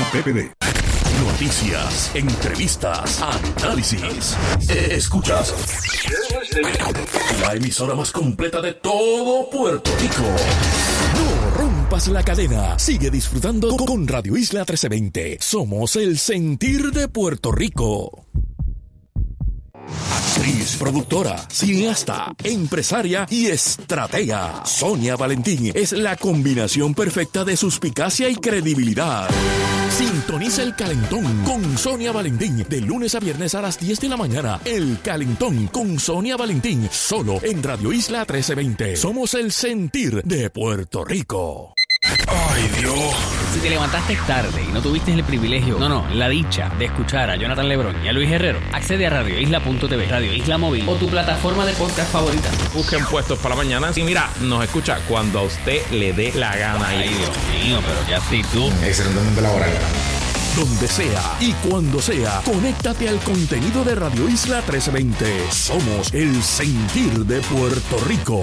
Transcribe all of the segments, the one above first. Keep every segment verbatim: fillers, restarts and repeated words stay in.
P P D. Noticias, entrevistas, análisis. Escuchas la emisora más completa de todo Puerto Rico. No rompas la cadena. Sigue disfrutando con Radio Isla trece veinte. Somos el sentir de Puerto Rico. Actriz, productora, cineasta, empresaria y estratega. Sonia Valentín es la combinación perfecta de suspicacia y credibilidad. Sintoniza El Calentón con Sonia Valentín de lunes a viernes a las diez de la mañana. El Calentón con Sonia Valentín, solo en Radio Isla trece veinte. Somos el sentir de Puerto Rico. ¡Ay, Dios! Si te levantaste tarde y no tuviste el privilegio, no, no, la dicha de escuchar a Jonathan Lebrón y a Luis Herrero, accede a radio isla punto t v, Radio Isla Móvil o tu plataforma de podcast favorita. Busquen puestos para mañana. Y mira, nos escucha cuando a usted le dé la gana. Ay, Dios mío, pero ya sí tú. Excelentemente laboral. Donde sea y cuando sea, conéctate al contenido de Radio Isla trece veinte. Somos el sentir de Puerto Rico.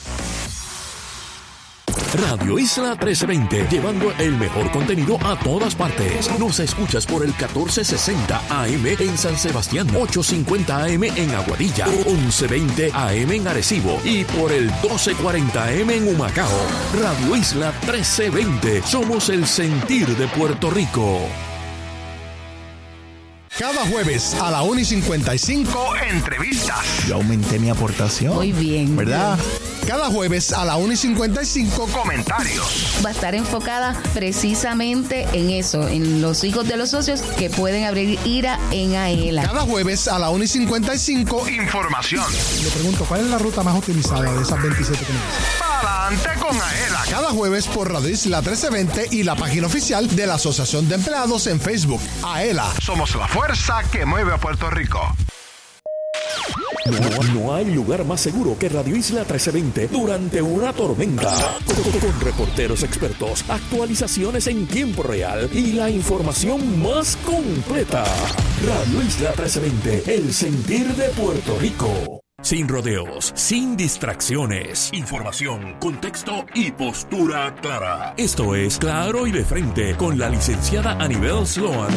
Radio Isla trece veinte, llevando el mejor contenido a todas partes. Nos escuchas por el catorce sesenta A M en San Sebastián, ochocientos cincuenta A M en Aguadilla, once veinte A M en Arecibo y por el doce cuarenta A M en Humacao. Radio Isla trece veinte, somos el sentir de Puerto Rico. Cada jueves a la una y cincuenta y cinco, entrevistas. Yo aumenté mi aportación. Muy bien. ¿Verdad? Cada jueves a la una y cincuenta y cinco, comentarios. Va a estar enfocada precisamente en eso, en los hijos de los socios que pueden abrir IRA en AELA. Cada jueves a la una y cincuenta y cinco, información. Le pregunto, ¿cuál es la ruta más optimizada de esas veintisiete que me dicen? Adelante con AELA. Cada jueves por Radio Isla trece veinte y la página oficial de la Asociación de Empleados en Facebook. AELA, somos la fuerza que mueve a Puerto Rico. No, no hay lugar más seguro que Radio Isla trece veinte durante una tormenta. Con, con reporteros expertos, actualizaciones en tiempo real y la información más completa. Radio Isla trece veinte, el sentir de Puerto Rico. Sin rodeos, sin distracciones. Información, contexto y postura clara. Esto es Claro y de Frente con la licenciada Anibel Sloan.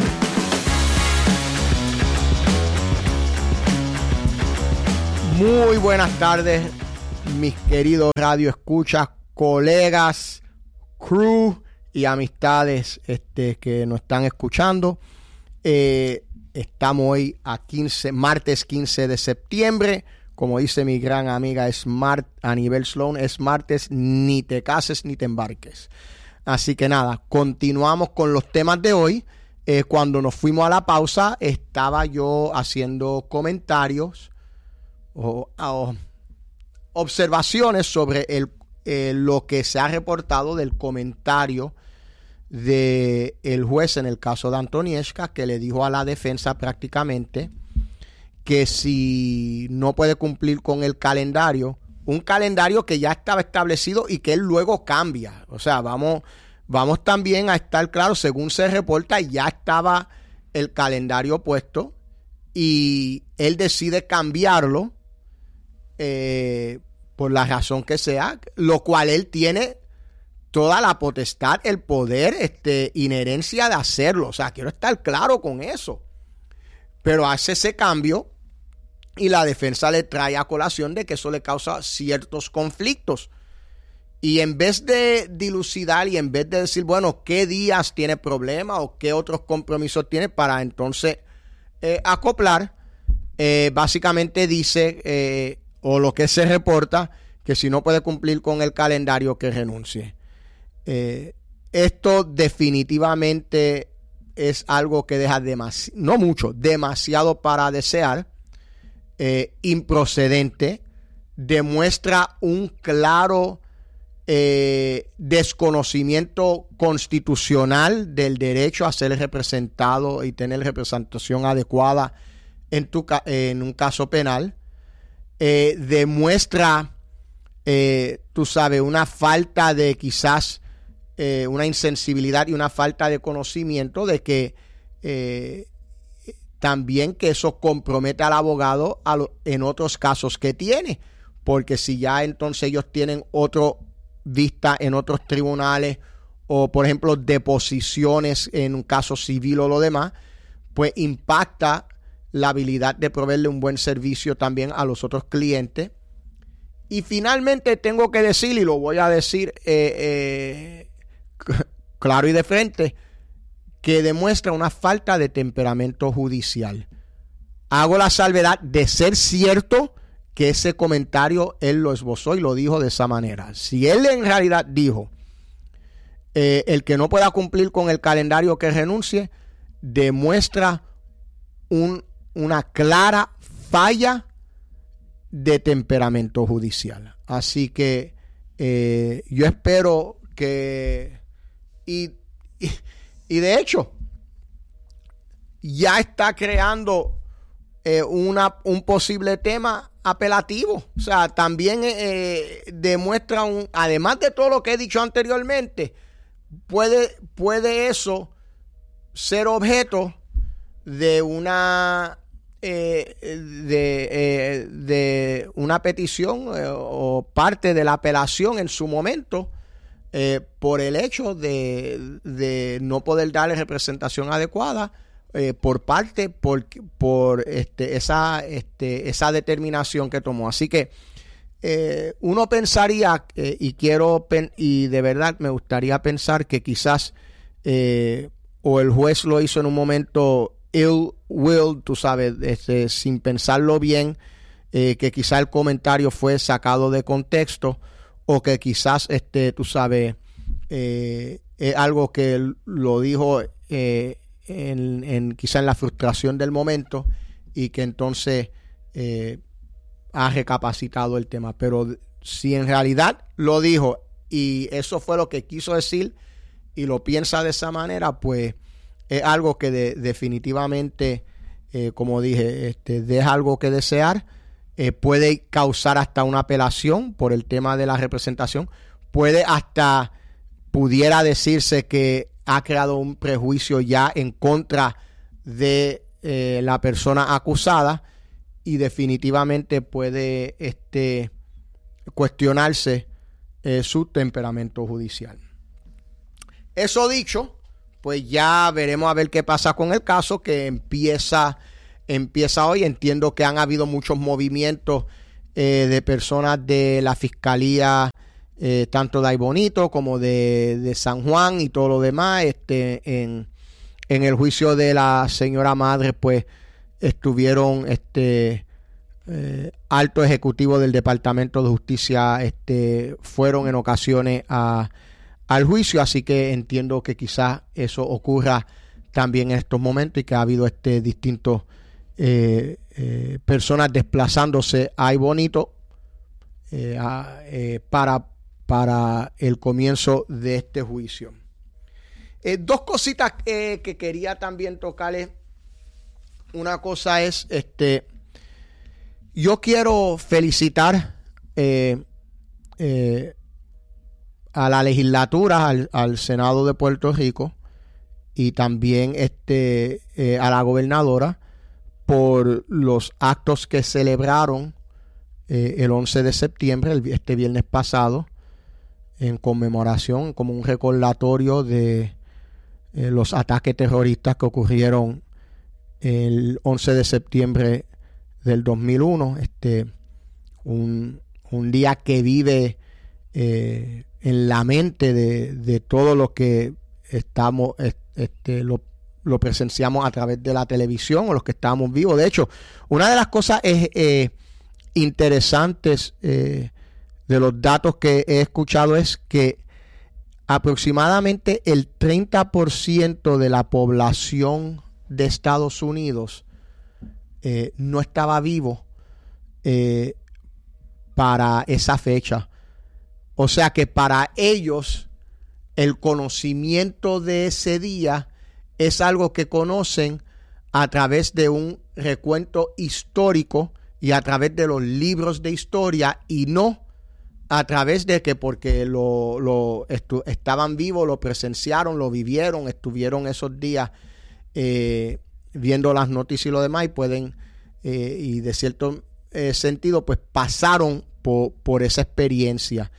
Muy buenas tardes, mis queridos radioescuchas, colegas, crew y amistades este, que nos están escuchando. Eh, estamos hoy a quince, martes quince de septiembre. Como dice mi gran amiga Smart, Anibel Sloan, es martes, ni te cases ni te embarques. Así que nada, continuamos con los temas de hoy. Eh, cuando nos fuimos a la pausa, estaba yo haciendo comentarios o, o observaciones sobre el, eh, lo que se ha reportado del comentario del juez en el caso de Antonieshka, que le dijo a la defensa prácticamente que si no puede cumplir con el calendario, un calendario que ya estaba establecido y que él luego cambia. O sea, vamos, vamos también a estar claros, según se reporta, ya estaba el calendario puesto y él decide cambiarlo eh, por la razón que sea, lo cual él tiene toda la potestad, el poder, este, inherencia de hacerlo. O sea, quiero estar claro con eso. Pero hace ese cambio y la defensa le trae a colación de que eso le causa ciertos conflictos. Y en vez de dilucidar y en vez de decir, bueno, qué días tiene problema o qué otros compromisos tiene para entonces eh, acoplar, eh, básicamente dice, eh, o lo que se reporta, que si no puede cumplir con el calendario, que renuncie. Eh, esto definitivamente es algo que deja demasiado, no mucho, demasiado para desear, eh, improcedente, demuestra un claro eh, desconocimiento constitucional del derecho a ser representado y tener representación adecuada en, tu, en un caso penal, eh, demuestra, eh, tú sabes, una falta de quizás Eh, una insensibilidad y una falta de conocimiento de que eh, también que eso compromete al abogado a lo, en otros casos que tiene, porque si ya entonces ellos tienen otra vista en otros tribunales o por ejemplo deposiciones en un caso civil o lo demás, pues impacta la habilidad de proveerle un buen servicio también a los otros clientes. Y finalmente tengo que decir, y lo voy a decir eh, eh, claro y de frente, que demuestra una falta de temperamento judicial. Hago la salvedad de ser cierto que ese comentario él lo esbozó y lo dijo de esa manera. Si él en realidad dijo eh, el que no pueda cumplir con el calendario que renuncie, demuestra un, una clara falla de temperamento judicial. Así que eh, yo espero que y, y, y de hecho ya está creando eh, una, un posible tema apelativo. O sea, también eh, demuestra un, además de todo lo que he dicho anteriormente, puede, puede eso ser objeto de una eh, de, eh, de una petición eh, o parte de la apelación en su momento eh, por el hecho de, de no poder darle representación adecuada eh, por parte por, por este, esa, este, esa determinación que tomó. Así que eh, uno pensaría eh, y quiero pen, y de verdad me gustaría pensar que quizás eh, o el juez lo hizo en un momento ill will, tú sabes, este, sin pensarlo bien, eh, que quizás el comentario fue sacado de contexto, o que quizás, este, tú sabes, eh, es algo que él lo dijo eh, en, en quizás en la frustración del momento y que entonces eh, ha recapacitado el tema. Pero si en realidad lo dijo y eso fue lo que quiso decir y lo piensa de esa manera, pues es algo que de, definitivamente, eh, como dije, este, deja algo que desear. Eh, puede causar hasta una apelación por el tema de la representación. Puede hasta, pudiera decirse que ha creado un prejuicio ya en contra de eh, la persona acusada, y definitivamente puede este, cuestionarse eh, su temperamento judicial. Eso dicho, pues ya veremos a ver qué pasa con el caso que empieza, empieza hoy. Entiendo que han habido muchos movimientos eh, de personas de la Fiscalía, eh, tanto de Aybonito como de, de San Juan y todo lo demás. Este, en, en el juicio de la señora madre, pues estuvieron este, eh, altos ejecutivos del Departamento de Justicia, este, fueron en ocasiones a al juicio, así que entiendo que quizás eso ocurra también en estos momentos y que ha habido este distintos eh, eh, personas desplazándose a Aybonito eh, a, eh, para, para el comienzo de este juicio. Eh, dos cositas eh, que quería también tocarles. Una cosa es, este, yo quiero felicitar eh, eh, a la legislatura, al, al Senado de Puerto Rico y también este, eh, a la gobernadora por los actos que celebraron eh, el once de septiembre, el, este viernes pasado, en conmemoración, como un recordatorio de eh, los ataques terroristas que ocurrieron el once de septiembre del dos mil uno, este, un, un día que vive eh, en la mente de, de todo lo que estamos, este, lo, lo presenciamos a través de la televisión o los que estamos vivos. De hecho, una de las cosas es, eh, interesantes eh, de los datos que he escuchado es que aproximadamente el treinta por ciento de la población de Estados Unidos eh, no estaba vivo eh, para esa fecha. O sea que para ellos el conocimiento de ese día es algo que conocen a través de un recuento histórico y a través de los libros de historia, y no a través de que porque lo, lo estu- estaban vivos, lo presenciaron, lo vivieron, estuvieron esos días eh, viendo las noticias y lo demás, y pueden, eh, y de cierto eh, sentido, pues pasaron por, por esa experiencia.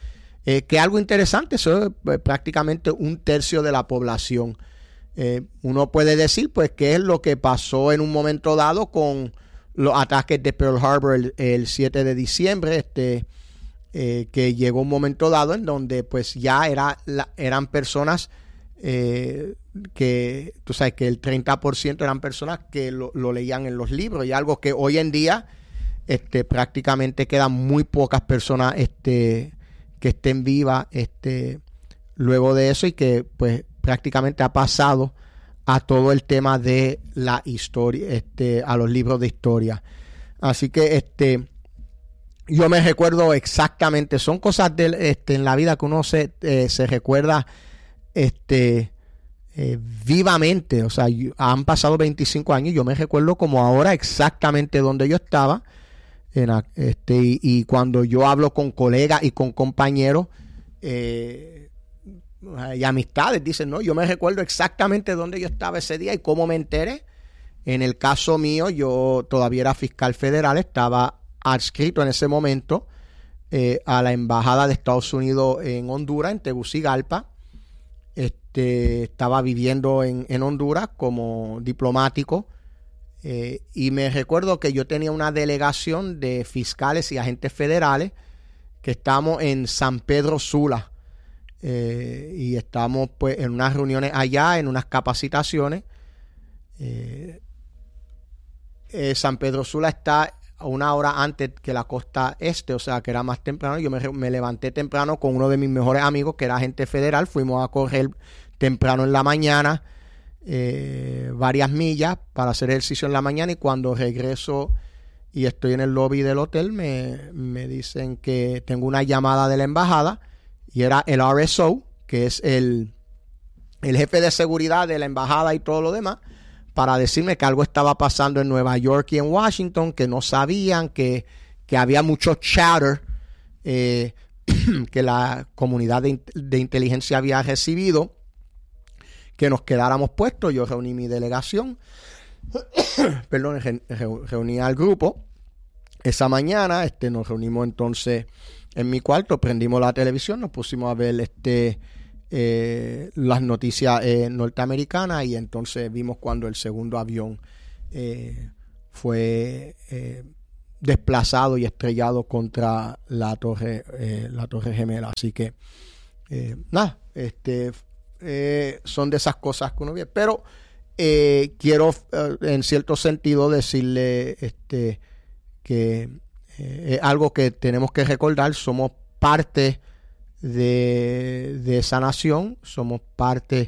eh, que es algo interesante. Eso es pues, prácticamente un tercio de la población. Eh, uno puede decir pues qué es lo que pasó en un momento dado con los ataques de Pearl Harbor el, el siete de diciembre, este, eh, que llegó un momento dado en donde pues ya era la, eran personas eh, que, tú sabes que el treinta por ciento eran personas que lo, lo leían en los libros, y algo que hoy en día este, prácticamente quedan muy pocas personas este, que estén vivas este, luego de eso, y que pues prácticamente ha pasado a todo el tema de la historia, este, a los libros de historia. Así que este, yo me recuerdo exactamente, son cosas de, este, en la vida que uno se, eh, se recuerda este, eh, vivamente. O sea, yo, han pasado veinticinco años, yo me recuerdo como ahora exactamente donde yo estaba. En, este, y, y cuando yo hablo con colegas y con compañeros, eh, y amistades, dicen, no, yo me recuerdo exactamente dónde yo estaba ese día y cómo me enteré. En el caso mío, yo todavía era fiscal federal, estaba adscrito en ese momento eh, a la embajada de Estados Unidos en Honduras, en Tegucigalpa. Este, estaba viviendo en, en Honduras como diplomático, eh, y me recuerdo que yo tenía una delegación de fiscales y agentes federales que estábamos en San Pedro Sula. Eh, y estamos pues en unas reuniones allá, en unas capacitaciones. Eh, eh, San Pedro Sula está a una hora antes que la costa este, o sea que era más temprano. Yo me, me levanté temprano con uno de mis mejores amigos que era agente federal. Fuimos a correr temprano en la mañana, eh, varias millas para hacer ejercicio en la mañana, y cuando regreso y estoy en el lobby del hotel me, me dicen que tengo una llamada de la embajada. Y era el R S O, que es el, el jefe de seguridad de la embajada y todo lo demás, para decirme que algo estaba pasando en Nueva York y en Washington, que no sabían, que, que había mucho chatter eh, que la comunidad de, de inteligencia había recibido, que nos quedáramos puestos. Yo reuní mi delegación, perdón, re, re, reuní al grupo esa mañana. Este, nos reunimos entonces en mi cuarto, prendimos la televisión, nos pusimos a ver este eh, las noticias eh, norteamericanas, y entonces vimos cuando el segundo avión eh, fue eh, desplazado y estrellado contra la torre eh, la torre gemela. Así que eh, nada, este eh, son de esas cosas que uno ve, pero eh, quiero eh, en cierto sentido decirle este que Eh, es algo que tenemos que recordar. Somos parte de, de esa nación, somos parte,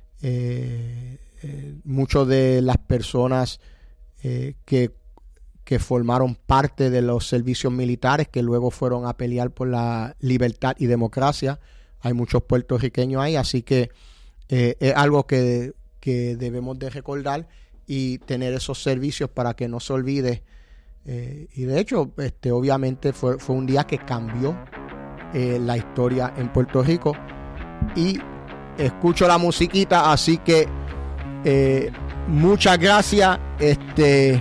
eh, eh, muchas de las personas eh, que, que formaron parte de los servicios militares, que luego fueron a pelear por la libertad y democracia. Hay muchos puertorriqueños ahí, así que eh, es algo que, que debemos de recordar y tener esos servicios para que no se olvide. Eh, y de hecho, este, obviamente fue, fue un día que cambió eh, la historia en Puerto Rico. Y escucho la musiquita, así que eh, muchas gracias. Este,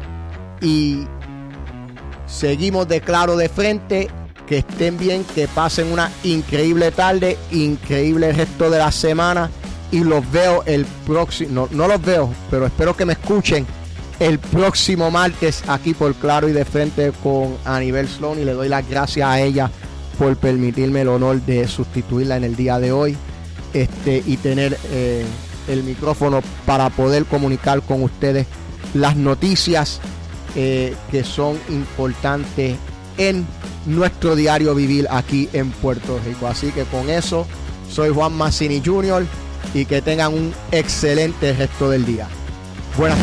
y seguimos de Claro de Frente. Que estén bien, que pasen una increíble tarde, increíble resto de la semana. Y los veo el próximo, no, no los veo, pero espero que me escuchen el próximo martes aquí por Claro y de Frente con Anibel Sloan, y le doy las gracias a ella por permitirme el honor de sustituirla en el día de hoy, este, y tener eh, el micrófono para poder comunicar con ustedes las noticias eh, que son importantes en nuestro diario vivir aquí en Puerto Rico. Así que con eso, soy Juan Mazzini junior y que tengan un excelente resto del día. Buenas